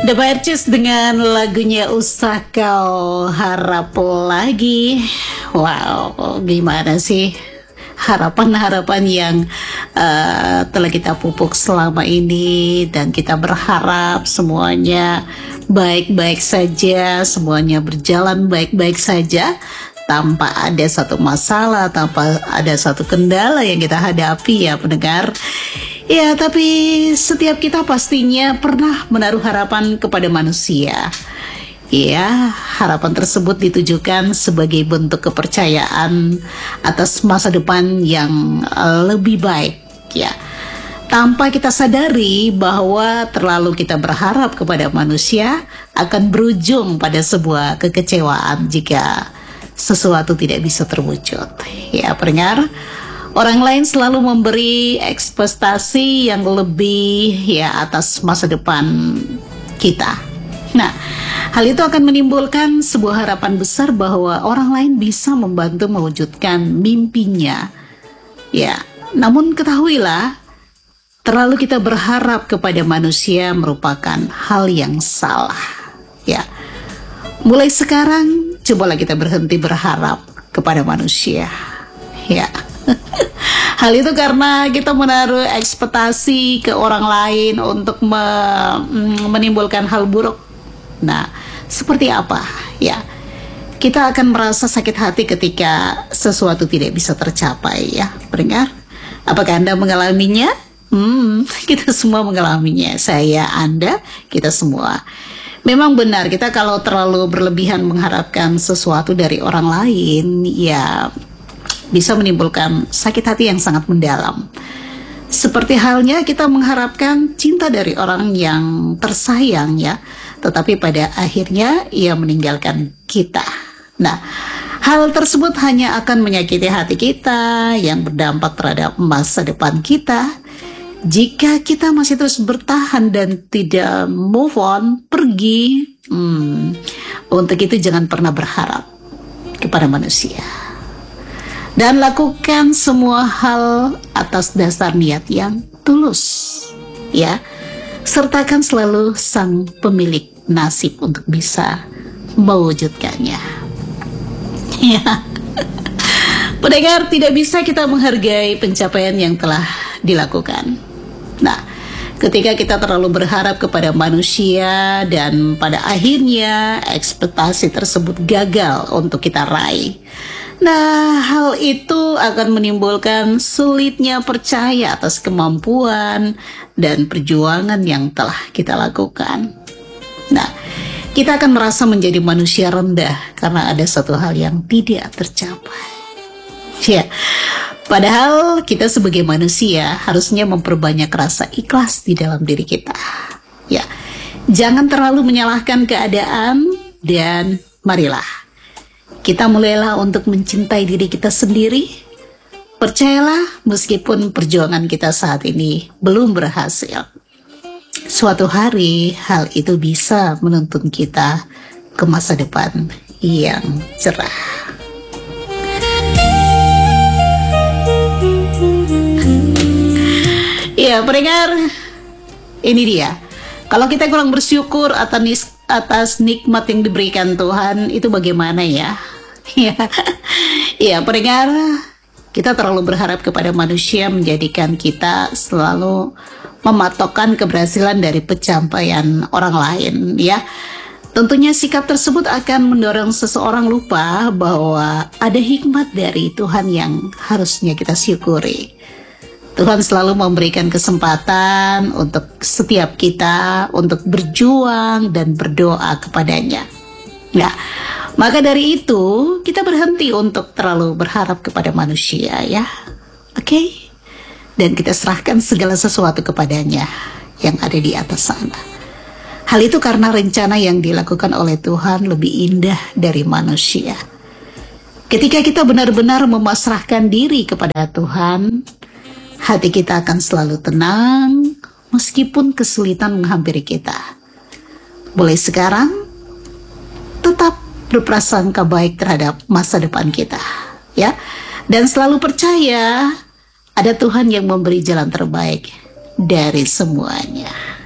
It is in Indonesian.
The Byrds dengan lagunya Usah Kau Harap Lagi. Wow, gimana sih harapan-harapan yang telah kita pupuk selama ini, dan kita berharap semuanya baik-baik saja, semuanya berjalan baik-baik saja, tanpa ada satu masalah, tanpa ada satu kendala yang kita hadapi, ya pendengar. Ya, tapi setiap kita pastinya pernah menaruh harapan kepada manusia. Ya, harapan tersebut ditujukan sebagai bentuk kepercayaan atas masa depan yang lebih baik, ya. Tanpa kita sadari bahwa terlalu kita berharap kepada manusia akan berujung pada sebuah kekecewaan jika sesuatu tidak bisa terwujud. Ya, pendengar, orang lain selalu memberi ekspektasi yang lebih, ya, atas masa depan kita. Nah, hal itu akan menimbulkan sebuah harapan besar bahwa orang lain bisa membantu mewujudkan mimpinya. Ya, namun ketahuilah, terlalu kita berharap kepada manusia merupakan hal yang salah. Ya, mulai sekarang cobalah kita berhenti berharap kepada manusia. Ya. Hal itu karena kita menaruh ekspektasi ke orang lain untuk menimbulkan hal buruk. Nah, seperti apa? Ya, kita akan merasa sakit hati ketika sesuatu tidak bisa tercapai, ya, pendengar. Apakah Anda mengalaminya? Kita semua mengalaminya. Saya, Anda, kita semua. Memang benar, kita kalau terlalu berlebihan mengharapkan sesuatu dari orang lain, ya, bisa menimbulkan sakit hati yang sangat mendalam. Seperti halnya kita mengharapkan cinta dari orang yang tersayang, ya, tetapi pada akhirnya ia meninggalkan kita. Nah, hal tersebut hanya akan menyakiti hati kita, yang berdampak terhadap masa depan kita. Jika kita masih terus bertahan dan tidak move on, pergi, untuk itu jangan pernah berharap kepada manusia. Dan lakukan semua hal atas dasar niat yang tulus, ya. Sertakan selalu sang pemilik nasib untuk bisa mewujudkannya. Ya. Pendengar, tidak bisa kita menghargai pencapaian yang telah dilakukan. Nah, ketika kita terlalu berharap kepada manusia dan pada akhirnya ekspektasi tersebut gagal untuk kita raih, nah, hal itu akan menimbulkan sulitnya percaya atas kemampuan dan perjuangan yang telah kita lakukan. Nah, kita akan merasa menjadi manusia rendah karena ada satu hal yang tidak tercapai. Ya, padahal kita sebagai manusia harusnya memperbanyak rasa ikhlas di dalam diri kita. Ya, jangan terlalu menyalahkan keadaan, dan marilah kita mulailah untuk mencintai diri kita sendiri. Percayalah, meskipun perjuangan kita saat ini belum berhasil, suatu hari hal itu bisa menuntun kita ke masa depan yang cerah. Ya, pendengar, ini dia. Kalau kita kurang bersyukur atas nikmat yang diberikan Tuhan, itu bagaimana, ya? Ya, pendengar, kita terlalu berharap kepada manusia menjadikan kita selalu mematokkan keberhasilan dari pencapaian orang lain, ya. Tentunya sikap tersebut akan mendorong seseorang lupa bahwa ada hikmat dari Tuhan yang harusnya kita syukuri. Tuhan selalu memberikan kesempatan untuk setiap kita untuk berjuang dan berdoa kepadanya. Nah, maka dari itu kita berhenti untuk terlalu berharap kepada manusia, ya. Oke? Dan kita serahkan segala sesuatu kepadanya yang ada di atas sana. Hal itu karena rencana yang dilakukan oleh Tuhan lebih indah dari manusia. Ketika kita benar-benar memasrahkan diri kepada Tuhan, hati kita akan selalu tenang meskipun kesulitan menghampiri kita. Mulai sekarang, tetap berprasangka baik terhadap masa depan kita, ya. Dan selalu percaya ada Tuhan yang memberi jalan terbaik dari semuanya.